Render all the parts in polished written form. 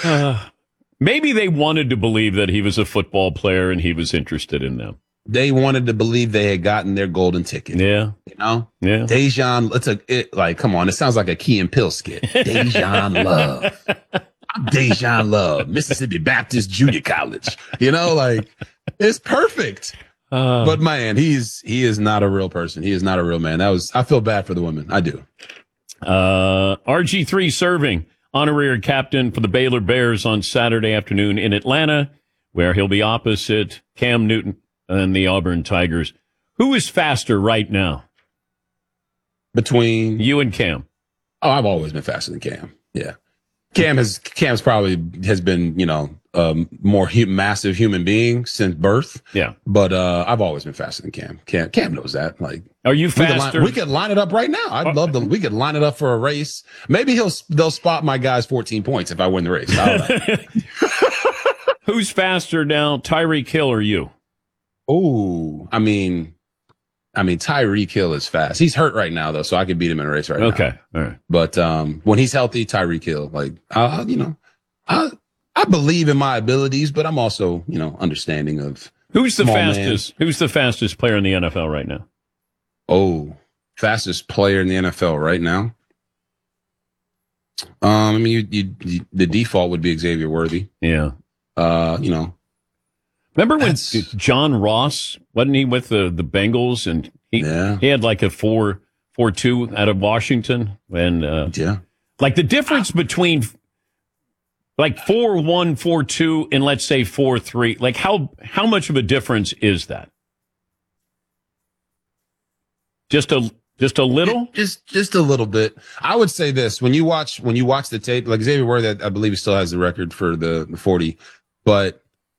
Maybe they wanted to believe that he was a football player and he was interested in them. They wanted to believe they had gotten their golden ticket. Yeah. You know? Yeah. Dejan, come on. It sounds like a Key and Peele skit. Dejan Love. I'm Dejan Love, Mississippi Baptist Junior College. You know, like, it's perfect. But man, he is not a real person. He is not a real man. I feel bad for the women. I do. RG3 serving honorary captain for the Baylor Bears on Saturday afternoon in Atlanta, where he'll be opposite Cam Newton and the Auburn Tigers. Who is faster right now? Between you and Cam? Oh, I've always been faster than Cam. Yeah. Cam's probably has been, more massive human being since birth. Yeah. But I've always been faster than Cam. Cam knows that. Like, are you faster? We could line it up right now. I'd love to. We could line it up for a race. Maybe they'll spot my guy's 14 points if I win the race. I don't know. Who's faster now, Tyreek Hill or you? Oh, I mean, Tyreek Hill is fast. He's hurt right now though, so I could beat him in a race right now. Okay, all right. But when he's healthy, Tyreek Hill, like, I believe in my abilities, but I'm also, understanding of who's the fastest. Man. Who's the fastest player in the NFL right now? Oh, fastest player in the NFL right now. The default would be Xavier Worthy. Yeah. Remember when John Ross, wasn't he with the Bengals, and he had like a 4.42 out of Washington, and like the difference between like 4.1, 4.2 and let's say 4.3, like how much of a difference is that? Just a little? Just a little bit. I would say this, when you watch the tape, like Xavier Worthy, I believe he still has the record for the 40, but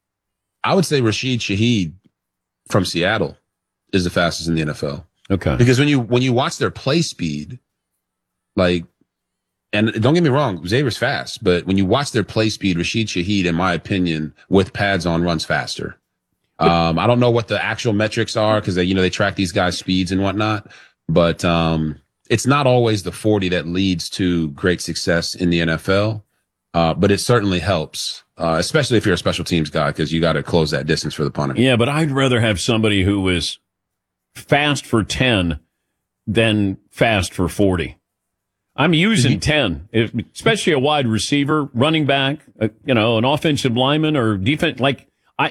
I would say Rashid Shaheed from Seattle is the fastest in the NFL. Okay. Because when you watch their play speed, like, and don't get me wrong, Xavier's fast, but when you watch their play speed, Rashid Shaheed, in my opinion, with pads on, runs faster. I don't know what the actual metrics are because they track these guys' speeds and whatnot, but it's not always the 40 that leads to great success in the NFL. But it certainly helps, especially if you're a special teams guy, because you got to close that distance for the punter. Yeah, but I'd rather have somebody who is fast for 10 than fast for 40. I'm using 10, especially a wide receiver, running back, an offensive lineman or defense. Like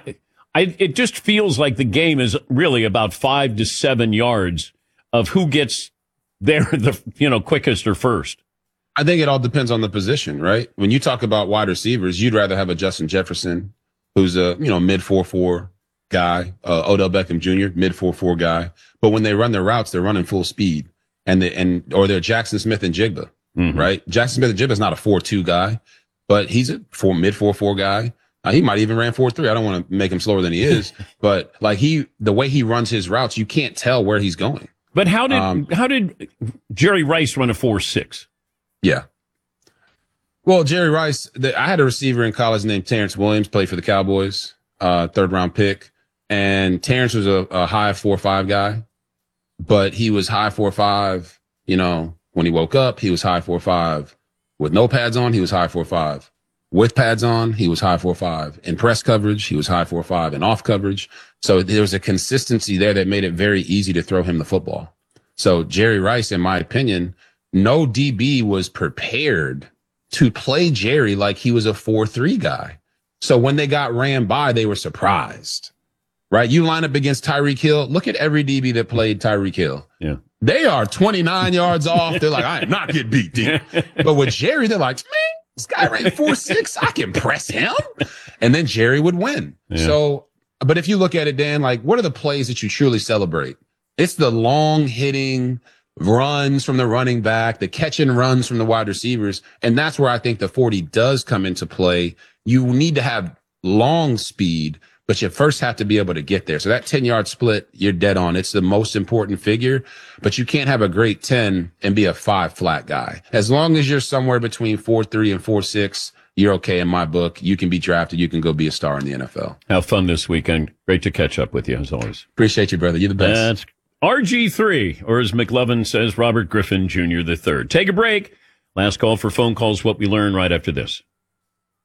it just feels like the game is really about 5 to 7 yards of who gets there quickest or first. I think it all depends on the position, right? When you talk about wide receivers, you'd rather have a Justin Jefferson, who's a mid 4.4 guy, Odell Beckham Jr., mid 4.4 guy. But when they run their routes, they're running full speed, or they're Jackson Smith and Jigba, right? Jackson Smith and Jigba is not a 4.2 guy, but he's a mid 4.4 guy. He might even ran 4.3. I don't want to make him slower than he is, but like the way he runs his routes, you can't tell where he's going. But how did Jerry Rice run a 4.6? Yeah. Well, Jerry Rice, I had a receiver in college named Terrence Williams, played for the Cowboys, 3rd round pick. And Terrence was a high 4.5 guy, but he was high 4.5. When he woke up, he was high 4.5. With no pads on, he was high 4.5. With pads on, he was high 4.5. In press coverage, he was high 4.5. And off coverage. So there was a consistency there that made it very easy to throw him the football. So Jerry Rice, in my opinion, no DB was prepared to play Jerry like he was a 4.3 guy. So when they got ran by, they were surprised, right? You line up against Tyreek Hill. Look at every DB that played Tyreek Hill. Yeah. They are 29 yards off. They're like, I am not getting beat, dude. But with Jerry, they're like, man, this guy ran 4.6. I can press him. And then Jerry would win. Yeah. So, but if you look at it, Dan, like, what are the plays that you truly celebrate? It's the long hitting runs from the running back, the catch and runs from the wide receivers. And that's where I think the 40 does come into play. You need to have long speed, but you first have to be able to get there. So that 10-yard split, you're dead on. It's the most important figure, but you can't have a great 10 and be a 5 flat guy. As long as you're somewhere between 4.3 and 4.6, you're okay in my book. You can be drafted. You can go be a star in the NFL. Have fun this weekend. Great to catch up with you, as always. Appreciate you, brother. You're the best. That's RG3, or as McLovin says, Robert Griffin Jr. III. Take a break. Last call for phone calls, what we learn right after this.